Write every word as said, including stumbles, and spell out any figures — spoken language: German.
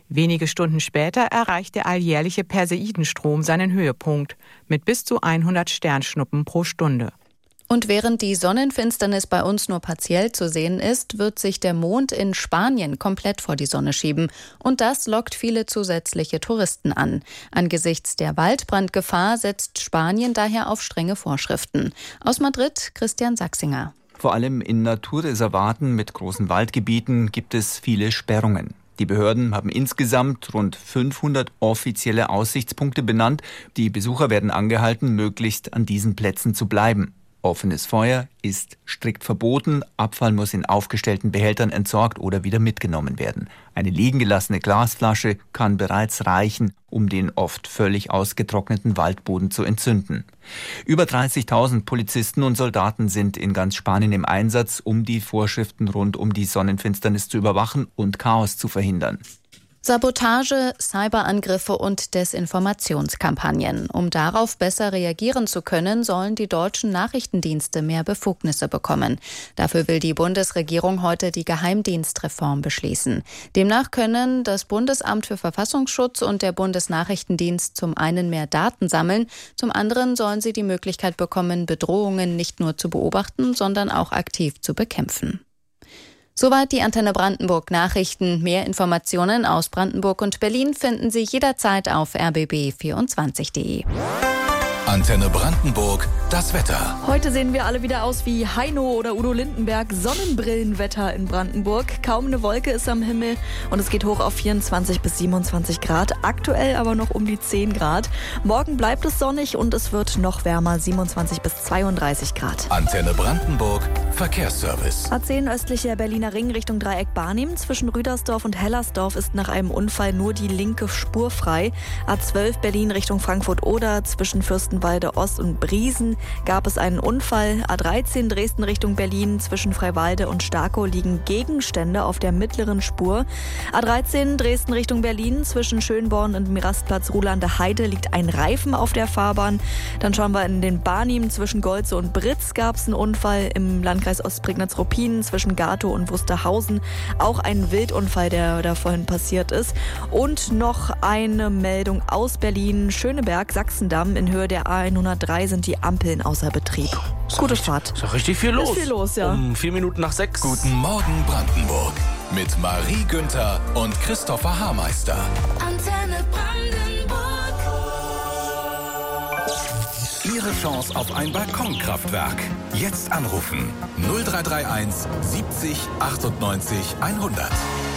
Wenige Stunden später erreicht der alljährliche Perseidenstrom seinen Höhepunkt mit bis zu hundert Sternschnuppen pro Stunde. Und während die Sonnenfinsternis bei uns nur partiell zu sehen ist, wird sich der Mond in Spanien komplett vor die Sonne schieben. Und das lockt viele zusätzliche Touristen an. Angesichts der Waldbrandgefahr setzt Spanien daher auf strenge Vorschriften. Aus Madrid, Christian Sachsinger. Vor allem in Naturreservaten mit großen Waldgebieten gibt es viele Sperrungen. Die Behörden haben insgesamt rund fünfhundert offizielle Aussichtspunkte benannt. Die Besucher werden angehalten, möglichst an diesen Plätzen zu bleiben. Offenes Feuer ist strikt verboten, Abfall muss in aufgestellten Behältern entsorgt oder wieder mitgenommen werden. Eine liegen gelassene Glasflasche kann bereits reichen, um den oft völlig ausgetrockneten Waldboden zu entzünden. Über dreißigtausend Polizisten und Soldaten sind in ganz Spanien im Einsatz, um die Vorschriften rund um die Sonnenfinsternis zu überwachen und Chaos zu verhindern. Sabotage, Cyberangriffe und Desinformationskampagnen. Um darauf besser reagieren zu können, sollen die deutschen Nachrichtendienste mehr Befugnisse bekommen. Dafür will die Bundesregierung heute die Geheimdienstreform beschließen. Demnach können das Bundesamt für Verfassungsschutz und der Bundesnachrichtendienst zum einen mehr Daten sammeln, zum anderen sollen sie die Möglichkeit bekommen, Bedrohungen nicht nur zu beobachten, sondern auch aktiv zu bekämpfen. Soweit die Antenne Brandenburg Nachrichten. Mehr Informationen aus Brandenburg und Berlin finden Sie jederzeit auf r b b vierundzwanzig punkt de. Antenne Brandenburg, das Wetter. Heute sehen wir alle wieder aus wie Heino oder Udo Lindenberg. Sonnenbrillenwetter in Brandenburg. Kaum eine Wolke ist am Himmel und es geht hoch auf vierundzwanzig bis siebenundzwanzig Grad. Aktuell aber noch um die zehn Grad. Morgen bleibt es sonnig und es wird noch wärmer, siebenundzwanzig bis zweiunddreißig Grad. Antenne Brandenburg, Verkehrsservice. A zehn östlicher Berliner Ring Richtung Dreieck Barnim. Zwischen Rüdersdorf und Hellersdorf ist nach einem Unfall nur die linke Spur frei. A zwölf Berlin Richtung Frankfurt-Oder zwischen Fürstenwalde Ost und Briesen gab es einen Unfall. A dreizehn Dresden Richtung Berlin zwischen Freiwalde und Starkow liegen Gegenstände auf der mittleren Spur. A dreizehn Dresden Richtung Berlin zwischen Schönborn und dem Rastplatz Ruhlander Heide liegt ein Reifen auf der Fahrbahn. Dann schauen wir in den Barnim zwischen Golze und Britz gab es einen Unfall. Im Landkreis Ostprignitz-Ruppin zwischen Gatow und Wusterhausen auch ein Wildunfall, der da vorhin passiert ist. Und noch eine Meldung aus Berlin, Schöneberg, Sachsendamm. In Höhe der A hundertdrei sind die Ampeln außer Betrieb. Gute richtig, Fahrt. Ist doch richtig viel los. Ist viel los, ja. Um vier Minuten nach sechs. Guten Morgen Brandenburg mit Marie Günther und Christopher Haarmeister. Antenne Brandenburg. Ihre Chance auf ein Balkonkraftwerk. Jetzt anrufen null drei drei eins siebzig achtundneunzig hundert.